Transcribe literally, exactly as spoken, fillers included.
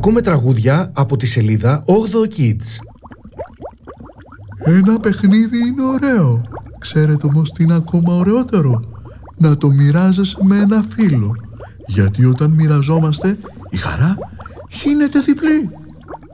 Ακούμε τραγούδια από τη σελίδα όγδοο Kids. Ένα παιχνίδι είναι ωραίο. Ξέρετε όμως τι είναι ακόμα ωραιότερο? Να το μοιράζεσαι με ένα φίλο. Γιατί όταν μοιραζόμαστε, η χαρά γίνεται διπλή.